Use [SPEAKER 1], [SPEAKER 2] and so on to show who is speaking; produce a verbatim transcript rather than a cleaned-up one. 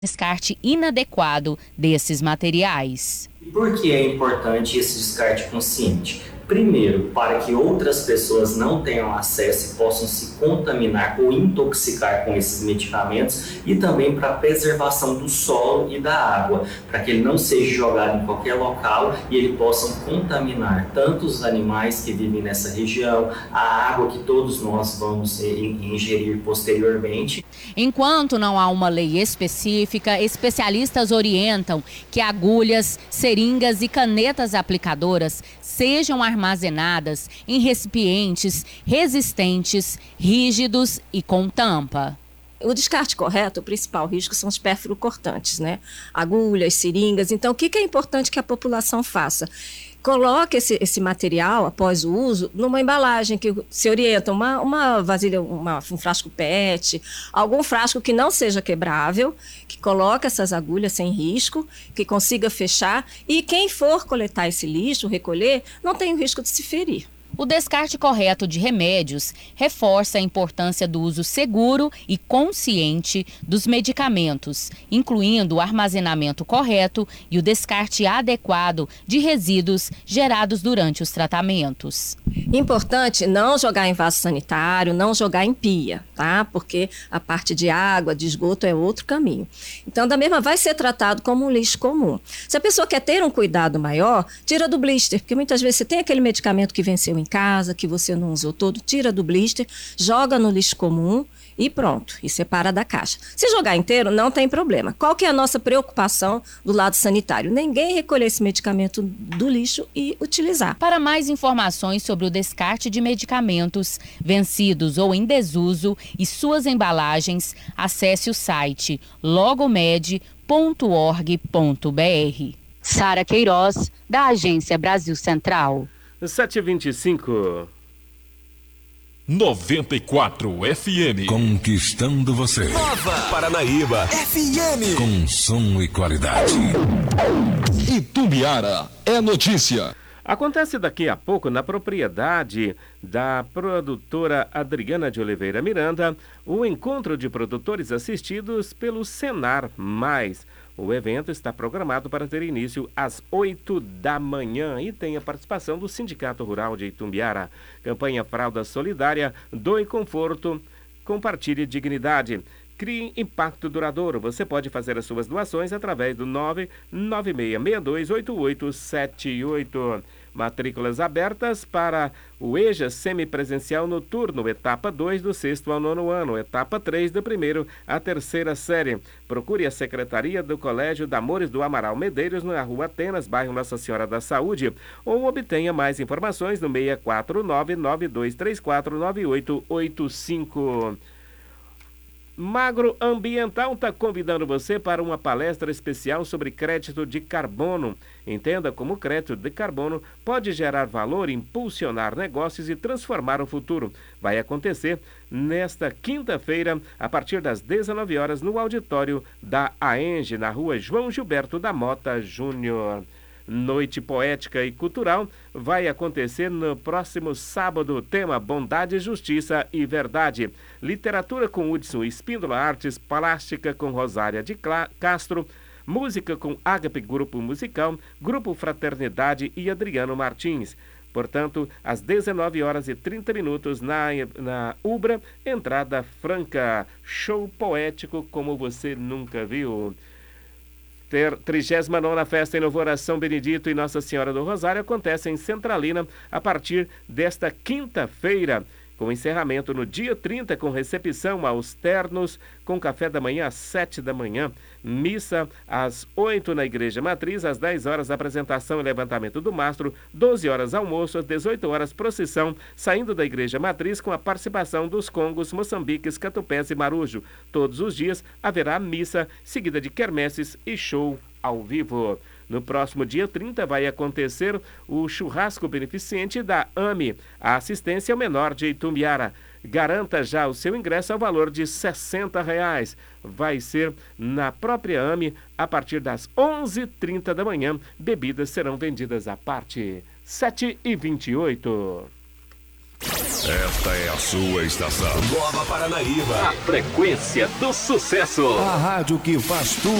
[SPEAKER 1] descarte inadequado desses materiais.
[SPEAKER 2] E por que é importante esse descarte consciente? Primeiro, para que outras pessoas não tenham acesso e possam se contaminar ou intoxicar com esses medicamentos, e também para a preservação do solo e da água, para que ele não seja jogado em qualquer local e ele possa contaminar tanto os animais que vivem nessa região, a água que todos nós vamos ingerir posteriormente.
[SPEAKER 1] Enquanto não há uma lei específica, especialistas orientam que agulhas, seringas e canetas aplicadoras sejam armazenadas em recipientes resistentes, rígidos e com tampa.
[SPEAKER 3] O descarte correto, o principal risco são os pérfuro-cortantes, né? Agulhas, seringas. Então, o que é importante que a população faça? Coloque esse, esse material, após o uso, numa embalagem que se orienta, uma, uma vasilha, uma, um frasco P E T, algum frasco que não seja quebrável, que coloque essas agulhas sem risco, que consiga fechar, e quem for coletar esse lixo, recolher, não tem o risco de se ferir.
[SPEAKER 1] O descarte correto de remédios reforça a importância do uso seguro e consciente dos medicamentos, incluindo o armazenamento correto e o descarte adequado de resíduos gerados durante os tratamentos.
[SPEAKER 3] Importante não jogar em vaso sanitário, não jogar em pia, tá? Porque a parte de água, de esgoto é outro caminho. Então, da mesma, vai ser tratado como um lixo comum. Se a pessoa quer ter um cuidado maior, tira do blister, porque muitas vezes você tem aquele medicamento que venceu em casa, que você não usou todo, tira do blister, joga no lixo comum e pronto, e separa da caixa. Se jogar inteiro, não tem problema. Qual que é a nossa preocupação do lado sanitário? Ninguém recolher esse medicamento do lixo e utilizar.
[SPEAKER 1] Para mais informações sobre o descarte de medicamentos vencidos ou em desuso e suas embalagens, acesse o site logomed ponto org ponto br. Sara Queiroz, da Agência Brasil Central.
[SPEAKER 4] sete e vinte e cinco.
[SPEAKER 5] noventa e quatro F M.
[SPEAKER 6] Conquistando você.
[SPEAKER 5] Nova Paranaíba F M.
[SPEAKER 6] Com som e qualidade.
[SPEAKER 5] Itumbiara é notícia.
[SPEAKER 4] Acontece daqui a pouco na propriedade da produtora Adriana de Oliveira Miranda o encontro de produtores assistidos pelo Senar Mais. O evento está programado para ter início às oito da manhã e tem a participação do Sindicato Rural de Itumbiara. Campanha Fralda Solidária, doe conforto, compartilhe dignidade. Crie impacto duradouro. Você pode fazer as suas doações através do nove nove seis seis dois oito oito sete oito. Matrículas abertas para o EJA semipresencial noturno, etapa dois do sexto ao nono ano, etapa três do primeiro à terceira série. Procure a Secretaria do Colégio Damores do Amaral Medeiros, na Rua Atenas, bairro Nossa Senhora da Saúde, ou obtenha mais informações no seis quatro nove nove dois três quatro nove oito oito cinco. Magro Ambiental está convidando você para uma palestra especial sobre crédito de carbono. Entenda como o crédito de carbono pode gerar valor, impulsionar negócios e transformar o futuro. Vai acontecer nesta quinta-feira, a partir das dezenove horas, no auditório da AENGE, na rua João Gilberto da Mota Júnior. Noite Poética e Cultural vai acontecer no próximo sábado. Tema: Bondade, Justiça e Verdade. Literatura com Hudson Espíndola, Artes Plástica com Rosária de Castro, Música com Ágape Grupo Musical, Grupo Fraternidade e Adriano Martins. Portanto, às dezenove horas e trinta minutos na, na Ubra, entrada franca. Show poético como você nunca viu. trigésima nona Festa em Louvor a São Benedito e Nossa Senhora do Rosário acontece em Centralina a partir desta quinta-feira, com encerramento no dia trinta, com recepção aos ternos, com café da manhã às sete da manhã, missa às oito na Igreja Matriz, às dez horas apresentação e levantamento do mastro, doze horas almoço, às dezoito horas procissão, saindo da Igreja Matriz com a participação dos congos, moçambiques, catupés e marujo. Todos os dias haverá missa, seguida de quermesses e show ao vivo. No próximo dia trinta vai acontecer o churrasco beneficente da AME, a Assistência ao Menor de Itumbiara. Garanta já o seu ingresso ao valor de sessenta reais. Vai ser na própria AME a partir das onze e trinta da manhã. Bebidas serão vendidas à parte. sete e vinte e oito.
[SPEAKER 5] Esta é a sua estação.
[SPEAKER 6] Nova Paranaíba.
[SPEAKER 5] A frequência do sucesso. A rádio que faz tudo.